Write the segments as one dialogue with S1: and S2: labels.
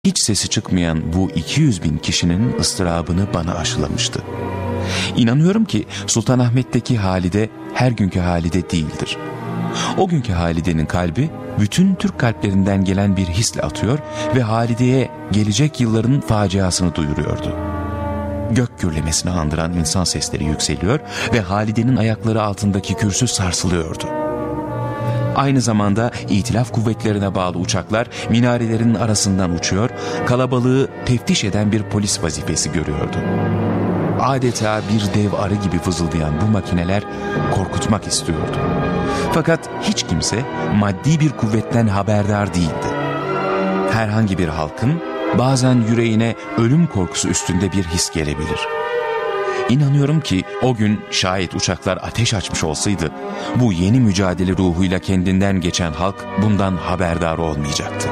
S1: hiç sesi çıkmayan bu 200.000 kişinin ıstırabını bana aşılamıştı. İnanıyorum ki Sultanahmet'teki Halide her günkü Halide değildir. O günkü Halide'nin kalbi bütün Türk kalplerinden gelen bir hisle atıyor ve Halide'ye gelecek yılların faciasını duyuruyordu. Gök gürlemesini andıran insan sesleri yükseliyor ve Halide'nin ayakları altındaki kürsü sarsılıyordu. Aynı zamanda İtilaf kuvvetlerine bağlı uçaklar minarelerin arasından uçuyor, kalabalığı teftiş eden bir polis vazifesi görüyordu. Adeta bir dev arı gibi fızıldayan bu makineler korkutmak istiyordu. Fakat hiç kimse maddi bir kuvvetten haberdar değildi. Herhangi bir halkın bazen yüreğine ölüm korkusu üstünde bir his gelebilir. İnanıyorum ki o gün şayet uçaklar ateş açmış olsaydı, bu yeni mücadele ruhuyla kendinden geçen halk bundan haberdar olmayacaktı.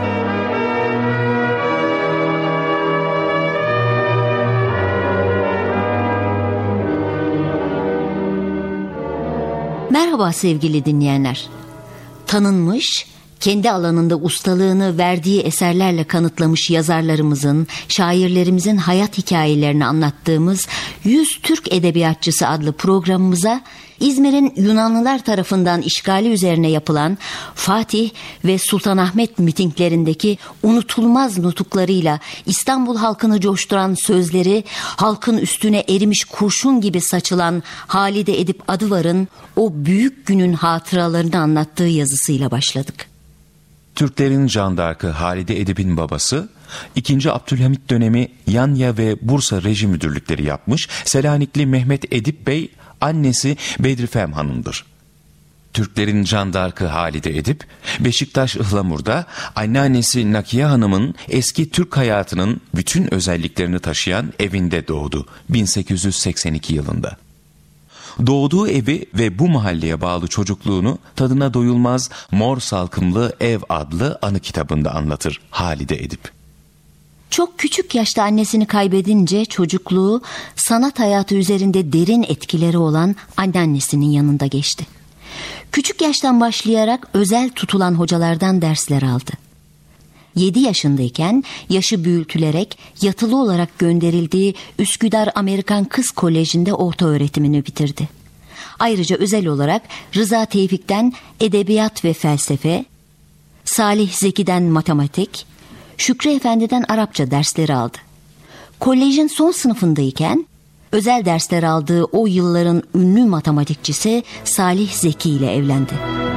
S2: Merhaba sevgili dinleyenler. Tanınmış, kendi alanında ustalığını verdiği eserlerle kanıtlamış yazarlarımızın, şairlerimizin hayat hikayelerini anlattığımız 100 Türk Edebiyatçısı adlı programımıza İzmir'in Yunanlılar tarafından işgali üzerine yapılan Fatih ve Sultanahmet mitinglerindeki unutulmaz nutuklarıyla İstanbul halkını coşturan sözleri, halkın üstüne erimiş kurşun gibi saçılan Halide Edip Adıvar'ın o büyük günün hatıralarını anlattığı yazısıyla başladık.
S1: Türklerin jandarkı Halide Edip'in babası, 2. Abdülhamit dönemi Yanya ve Bursa Reji Müdürlükleri yapmış Selanikli Mehmet Edip Bey, annesi Bedrifem Hanım'dır. Türklerin jandarkı Halide Edip, Beşiktaş Ihlamur'da anneannesi Nakiye Hanım'ın eski Türk hayatının bütün özelliklerini taşıyan evinde doğdu 1882 yılında. Doğduğu evi ve bu mahalleye bağlı çocukluğunu tadına doyulmaz Mor Salkımlı Ev adlı anı kitabında anlatır Halide Edip.
S2: Çok küçük yaşta annesini kaybedince çocukluğu sanat hayatı üzerinde derin etkileri olan anneannesinin yanında geçti. Küçük yaştan başlayarak özel tutulan hocalardan dersler aldı. 7 yaşındayken yaşı büyütülerek yatılı olarak gönderildiği Üsküdar Amerikan Kız Koleji'nde orta öğretimini bitirdi. Ayrıca özel olarak Rıza Tevfik'ten edebiyat ve felsefe, Salih Zeki'den matematik, Şükrü Efendi'den Arapça dersleri aldı. Kolejin son sınıfındayken özel dersler aldığı o yılların ünlü matematikçisi Salih Zeki ile evlendi.